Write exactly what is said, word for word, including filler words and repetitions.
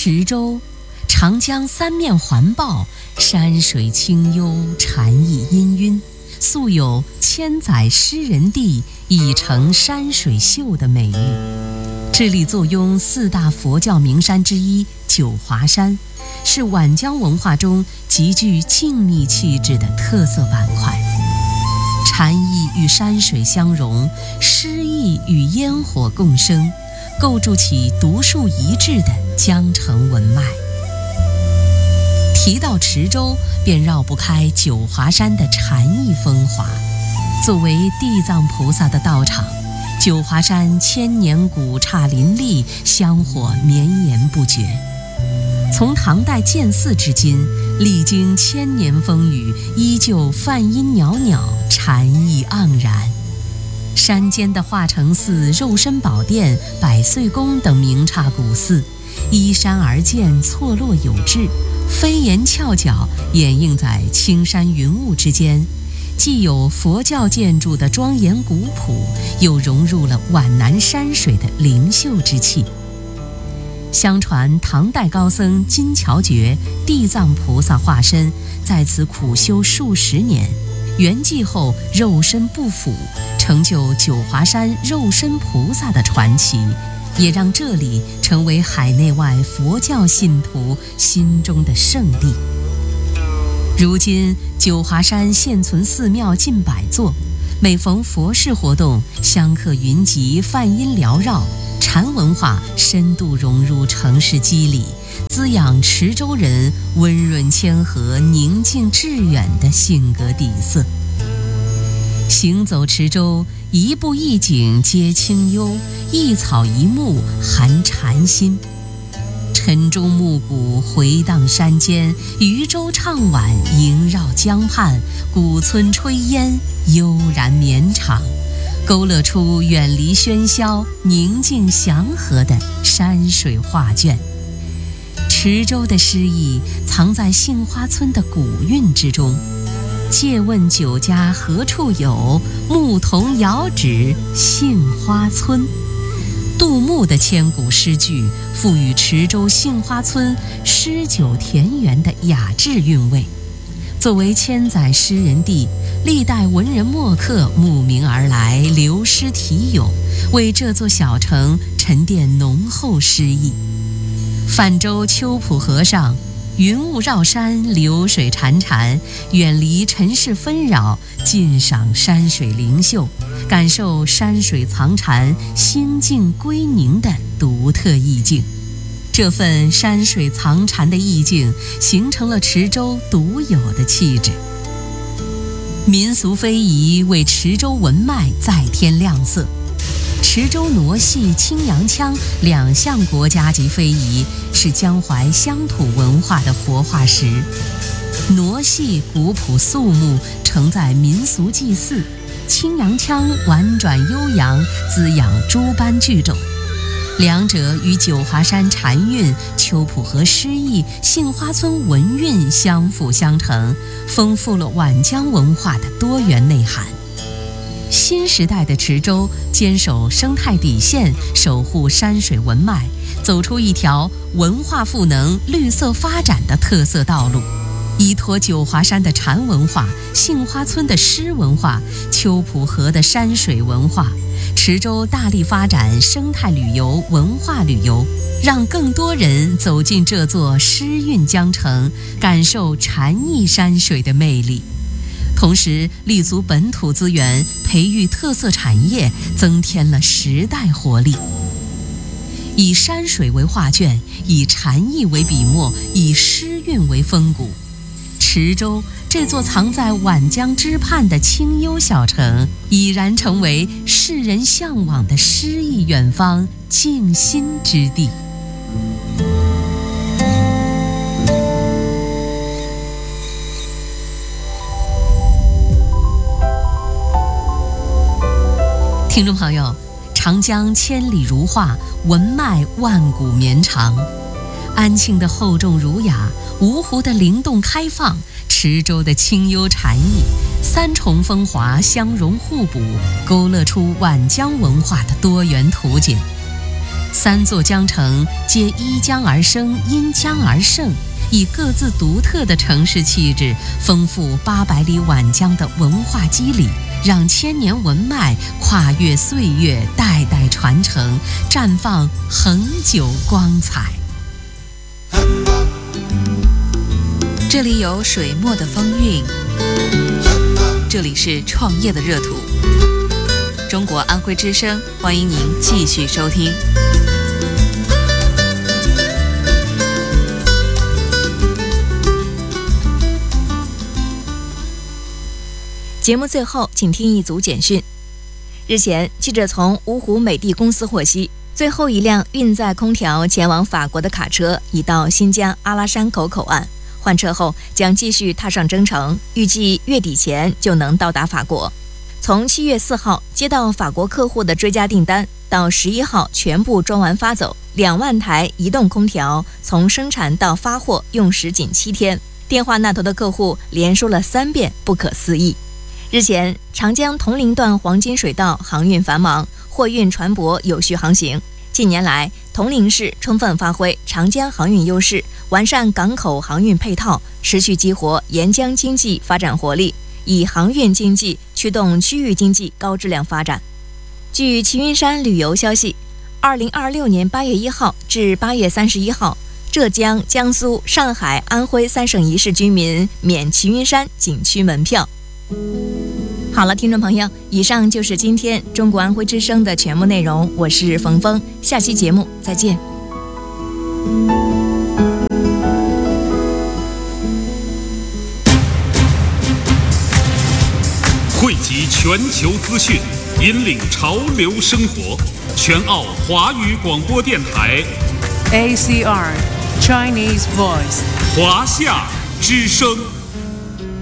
池州，长江三面环抱，山水清幽，禅意氤氲，素有千载诗人地，已成山水秀的美誉。这里坐拥四大佛教名山之一九华山，是皖江文化中极具静谧气质的特色板块。禅意与山水相融，诗意与烟火共生，构筑起独树一帜的江城文脉。提到池州，便绕不开九华山的禅意风华。作为地藏菩萨的道场，九华山千年古刹林立，香火绵延不绝。从唐代建寺至今，历经千年风雨，依旧梵音袅袅，禅意盎然。山间的化成寺、肉身宝殿、百岁宫等名刹古寺，依山而建，错落有致，飞檐翘角，掩映在青山云雾之间，既有佛教建筑的庄严古朴，又融入了皖南山水的灵秀之气。相传唐代高僧金乔觉地藏菩萨化身，在此苦修数十年，圆寂后肉身不腐，成就九华山肉身菩萨的传奇，也让这里成为海内外佛教信徒心中的圣地。如今九华山现存寺庙近百座，每逢佛事活动，香客云集，梵音缭绕，禅文化深度融入城市肌理，滋养池州人温润谦和、宁静致远的性格底色。行走池州，一步一景皆清幽，一草一木含禅心。晨钟暮鼓回荡山间，渔舟唱晚萦绕江畔，古村炊烟悠然绵长，勾勒出远离喧嚣、宁静祥和的山水画卷。池州的诗意藏在杏花村的古韵之中。借问酒家何处有，牧童遥指杏花村。杜牧的千古诗句赋予池州杏花村诗酒田园的雅致韵味。作为千载诗人地，历代文人墨客慕名而来，流诗题咏，为这座小城沉淀浓厚诗意。泛舟秋浦河上，云雾绕山，流水潺潺，远离尘世纷扰，尽赏山水灵秀，感受山水藏禅、心静归宁的独特意境。这份山水藏禅的意境，形成了池州独有的气质。民俗非遗为池州文脉再添亮色。池州傩戏、青阳腔两项国家级非遗，是江淮乡土文化的活化石。傩戏古朴肃穆，承载民俗祭祀；青阳腔婉转悠扬，滋养诸般剧种。两者与九华山禅韵、秋浦河诗意、杏花村文韵相辅相成，丰富了皖江文化的多元内涵。新时代的池州坚守生态底线，守护山水文脉，走出一条文化赋能、绿色发展的特色道路。依托九华山的禅文化、杏花村的诗文化、秋浦河的山水文化，池州大力发展生态旅游、文化旅游，让更多人走进这座诗韵江城，感受禅意山水的魅力。同时立足本土资源，培育特色产业，增添了时代活力。以山水为画卷，以禅意为笔墨，以诗韵为风骨，池州这座藏在皖江之畔的清幽小城，已然成为世人向往的诗意远方、静心之地。听众朋友，长江千里如画，文脉万古绵长。安庆的厚重儒雅，芜湖的灵动开放，池州的清幽禅意，三重风华相融互补，勾勒出皖江文化的多元图景。 三座江城皆依江而生，因江而盛，以各自独特的城市气质，丰富八百里晚江的文化肌理，让千年文脉跨越岁月，代代传承，绽放恒久光彩。 这里有水墨的风韵，这里是创业的热土。中国安徽之声，欢迎您继续收听。节目最后，请听一组简讯。日前，记者从芜湖美的公司获悉，最后一辆运载空调前往法国的卡车已到新疆阿拉山口口岸，换车后将继续踏上征程，预计月底前就能到达法国。从七月四号接到法国客户的追加订单，到十一号全部装完发走，两万台移动空调从生产到发货用时仅七天。电话那头的客户连说了三遍不可思议。日前，长江铜陵段黄金水道航运繁忙，货运船舶有序航行。近年来，铜陵市充分发挥长江航运优势，完善港口航运配套，持续激活沿江经济发展活力，以航运经济驱动区域经济高质量发展。据齐云山旅游消息，二零二六年八月一号至八月三十一号，浙江、江苏、上海、安徽三省一市居民免齐云山景区门票。好了，听众朋友，以上就是今天中国安徽之声的全部内容，我是冯峰，下期节目再见。 汇集全球资讯，引领潮流生活，全澳华语广播电台 A C R Chinese Voice 华夏之声。